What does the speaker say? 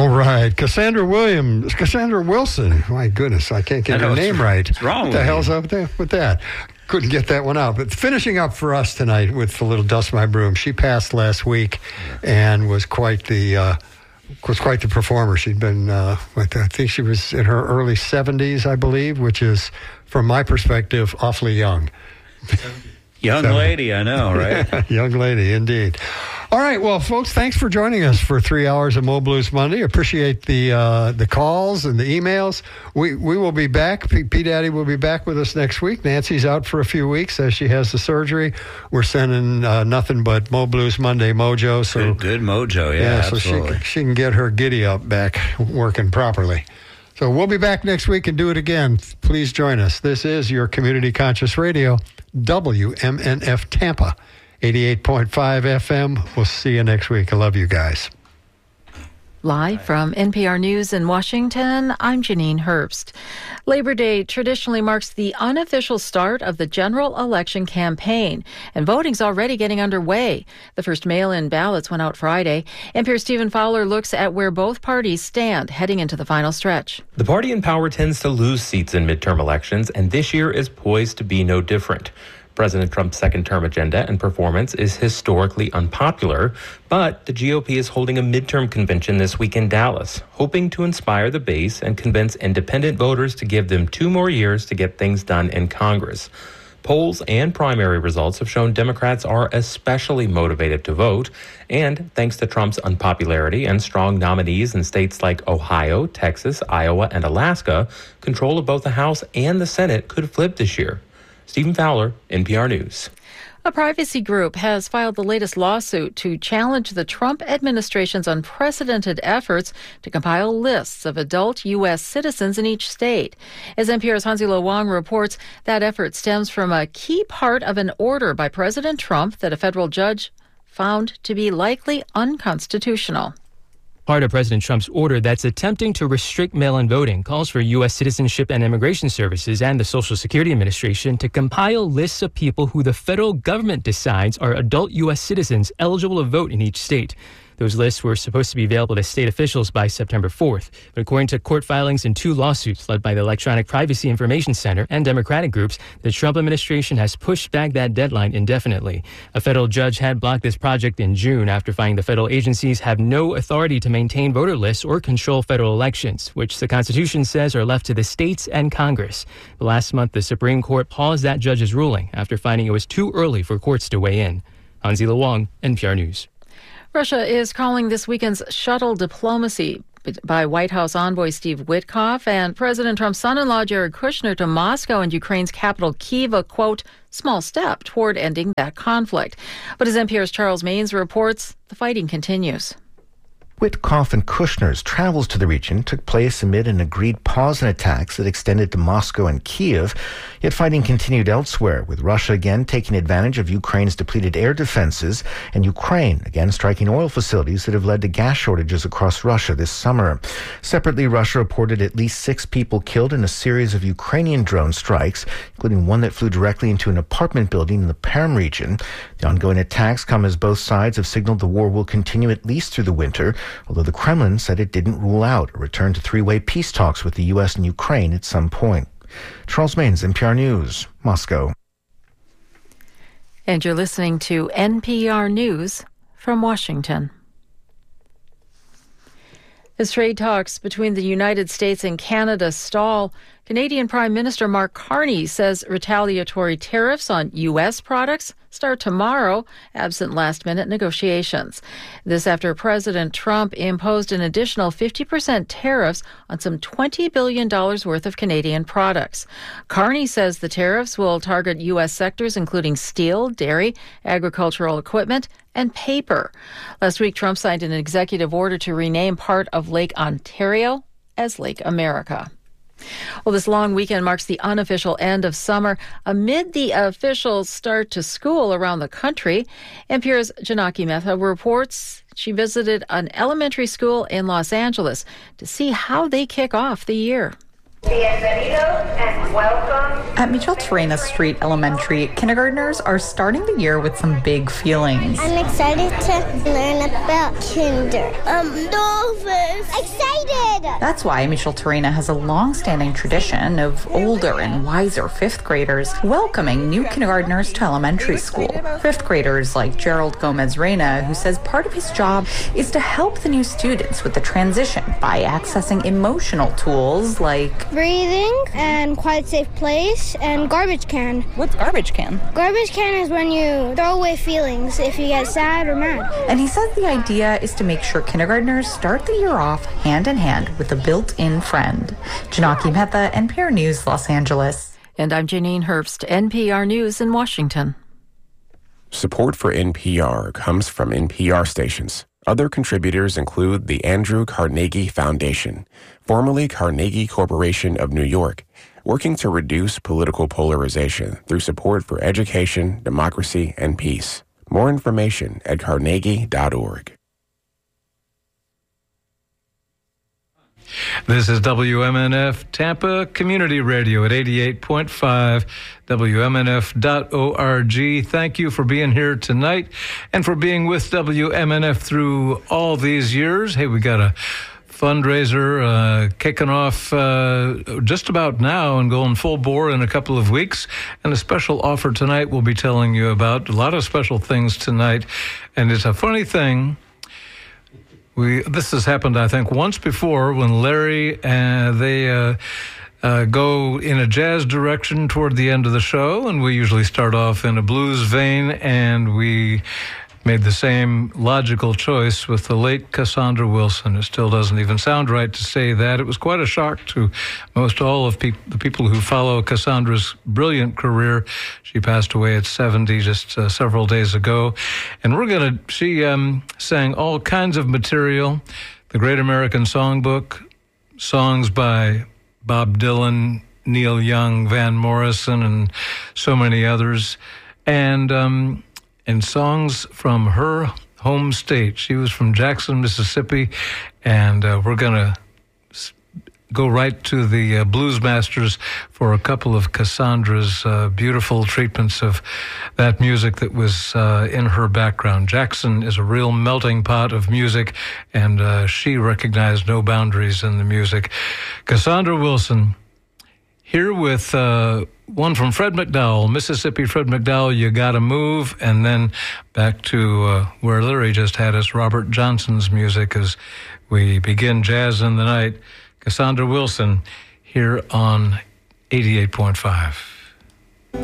right. Cassandra Wilson. My goodness, I can't get her name right. What's wrong What the hell's up there with that? Couldn't get that one out. But finishing up for us tonight with the little Dust My Broom. She passed last week and was quite the performer. She'd been, I think she was in her early 70s, I believe, which is, from my perspective, awfully young. Young lady, I know, right? Yeah, young lady, indeed. All right, well, folks, thanks for joining us for 3 hours of Mo Blues Monday. Appreciate the calls and the emails. We will be back. P Daddy will be back with us next week. Nancy's out for a few weeks as she has the surgery. We're sending nothing but Mo Blues Monday mojo. So good mojo, yeah, absolutely. So she can get her giddy up back working properly. So we'll be back next week and do it again. Please join us. This is your Community Conscious Radio, WMNF Tampa. 88.5 FM. We'll see you next week. I love you guys. Live from NPR News in Washington, I'm Janine Herbst. Labor Day traditionally marks the unofficial start of the general election campaign, and voting's already getting underway. The first mail-in ballots went out Friday. NPR's Stephen Fowler looks at where both parties stand heading into the final stretch. The party in power tends to lose seats in midterm elections, and this year is poised to be no different. President Trump's second-term agenda and performance is historically unpopular, but the GOP is holding a midterm convention this week in Dallas, hoping to inspire the base and convince independent voters to give them 2 more years to get things done in Congress. Polls and primary results have shown Democrats are especially motivated to vote, and thanks to Trump's unpopularity and strong nominees in states like Ohio, Texas, Iowa, and Alaska, control of both the House and the Senate could flip this year. Stephen Fowler, NPR News. A privacy group has filed the latest lawsuit to challenge the Trump administration's unprecedented efforts to compile lists of adult U.S. citizens in each state. As NPR's Hansilo Wang reports, that effort stems from a key part of an order by President Trump that a federal judge found to be likely unconstitutional. Part of President Trump's order that's attempting to restrict mail-in voting calls for U.S. Citizenship and Immigration Services and the Social Security Administration to compile lists of people who the federal government decides are adult U.S. citizens eligible to vote in each state. Those lists were supposed to be available to state officials by September 4th. But according to court filings in 2 lawsuits led by the Electronic Privacy Information Center and Democratic groups, the Trump administration has pushed back that deadline indefinitely. A federal judge had blocked this project in June after finding the federal agencies have no authority to maintain voter lists or control federal elections, which the Constitution says are left to the states and Congress. But last month, the Supreme Court paused that judge's ruling after finding it was too early for courts to weigh in. Hansilo Wang, NPR News. Russia is calling this weekend's shuttle diplomacy by White House envoy Steve Witkoff and President Trump's son-in-law Jared Kushner to Moscow and Ukraine's capital Kyiv a, quote, small step toward ending that conflict. But as NPR's Charles Maines reports, the fighting continues. Witkoff and Kushner's travels to the region took place amid an agreed pause in attacks that extended to Moscow and Kyiv, yet fighting continued elsewhere, with Russia again taking advantage of Ukraine's depleted air defenses and Ukraine again striking oil facilities that have led to gas shortages across Russia this summer. Separately, Russia reported at least 6 people killed in a series of Ukrainian drone strikes, including one that flew directly into an apartment building in the Perm region. The ongoing attacks come as both sides have signaled the war will continue at least through the winter, although the Kremlin said it didn't rule out a return to 3-way peace talks with the U.S. and Ukraine at some point. Charles Maines, NPR News, Moscow. And you're listening to NPR News from Washington. As trade talks between the United States and Canada stall, Canadian Prime Minister Mark Carney says retaliatory tariffs on U.S. products start tomorrow, absent last-minute negotiations. This after President Trump imposed an additional 50% tariffs on some $20 billion worth of Canadian products. Carney says the tariffs will target U.S. sectors including steel, dairy, agricultural equipment, and paper. Last week, Trump signed an executive order to rename part of Lake Ontario as Lake America. Well, this long weekend marks the unofficial end of summer amid the official start to school around the country. NPR's Janaki Mehta reports she visited an elementary school in Los Angeles to see how they kick off the year. Bienvenidos and welcome. At Micheltorena Street Elementary, kindergartners are starting the year with some big feelings. I'm excited to learn about kinder. I'm nervous. Excited! That's why Micheltorena has a long-standing tradition of older and wiser fifth graders welcoming new kindergartners to elementary school. Fifth graders like Gerald Gomez Reyna, who says part of his job is to help the new students with the transition by accessing emotional tools like breathing and quiet safe place and garbage can. What's garbage can? Garbage can is when you throw away feelings if you get sad or mad. And he says the idea is to make sure kindergartners start the year off hand in hand with a built-in friend. Janaki Mehta, NPR News, Los Angeles. And I'm Janine Herbst, NPR News in Washington. Support for NPR comes from NPR stations. Other contributors include the Andrew Carnegie Foundation, formerly Carnegie Corporation of New York, working to reduce political polarization through support for education, democracy, and peace. More information at carnegie.org. This is WMNF Tampa Community Radio at 88.5, WMNF.org. Thank you for being here tonight and for being with WMNF through all these years. Hey, we got a fundraiser kicking off just about now and going full bore in a couple of weeks. And a special offer tonight we'll be telling you about. A lot of special things tonight. And it's a funny thing. This has happened, I think, once before when Larry they go in a jazz direction toward the end of the show, and we usually start off in a blues vein, and we made the same logical choice with the late Cassandra Wilson. It still doesn't even sound right to say that. It was quite a shock to most all of the people who follow Cassandra's brilliant career. She passed away at 70 just several days ago. And she sang all kinds of material. The Great American Songbook, songs by Bob Dylan, Neil Young, Van Morrison, and so many others. And songs from her home state. She was from Jackson, Mississippi, and we're going to go right to the Blues Masters for a couple of Cassandra's beautiful treatments of that music that was in her background. Jackson is a real melting pot of music, and she recognized no boundaries in the music. Cassandra Wilson, here with one from Fred McDowell, Mississippi Fred McDowell, You Gotta Move, and then back to where Larry just had us, Robert Johnson's music as we begin Jazz in the Night. Cassandra Wilson here on 88.5.